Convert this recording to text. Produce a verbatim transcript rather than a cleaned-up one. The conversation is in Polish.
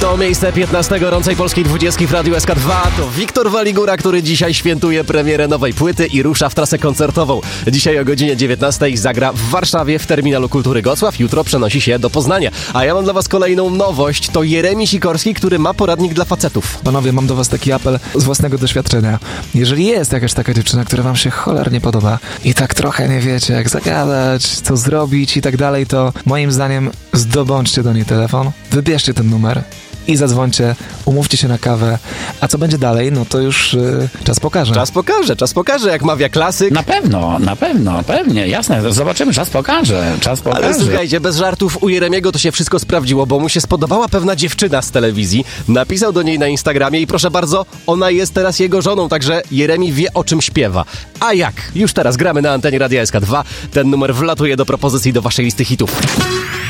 To miejsce piętnaste gorącej polskiej dwudziestki w Radiu S K dwa. To Wiktor Waligura, który dzisiaj świętuje premierę nowej płyty i rusza w trasę koncertową. Dzisiaj o godzinie dziewiętnastej zagra w Warszawie w Terminalu Kultury Gocław. Jutro przenosi się do Poznania. A ja mam dla was kolejną nowość. To Jeremi Sikorski, który ma poradnik dla facetów. Panowie, mam do was taki apel z własnego doświadczenia. Jeżeli jest jakaś taka dziewczyna, która wam się cholernie podoba i tak trochę nie wiecie, jak zagadać, co zrobić i tak dalej, to moim zdaniem zdobądźcie do niej telefon, wybierzcie ten numer i zadzwońcie, umówcie się na kawę. A co będzie dalej, no to już yy, czas pokaże. Czas pokaże, czas pokaże, jak mawia klasyk. Na pewno, na pewno, pewnie, jasne. Zobaczymy, czas pokaże, czas pokaże. Ale słuchajcie, bez żartów, u Jeremiego to się wszystko sprawdziło, bo mu się spodobała pewna dziewczyna z telewizji. Napisał do niej na Instagramie i proszę bardzo, ona jest teraz jego żoną, także Jeremi wie, o czym śpiewa. A jak? Już teraz gramy na antenie Radia S K dwa. Ten numer wlatuje do propozycji do waszej listy hitów.